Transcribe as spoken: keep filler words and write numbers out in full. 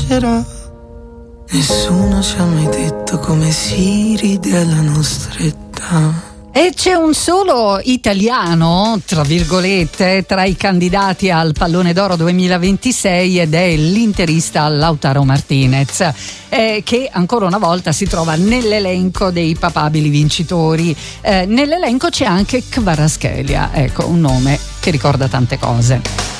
passerà. Nessuno ci ha mai detto come si ride alla nostra età. E c'è un solo italiano, tra virgolette, tra i candidati al Pallone d'Oro duemilaventisei ed è l'interista Lautaro Martinez, eh, che ancora una volta si trova nell'elenco dei papabili vincitori. Eh, nell'elenco c'è anche Kvaratskhelia, ecco, un nome che ricorda tante cose.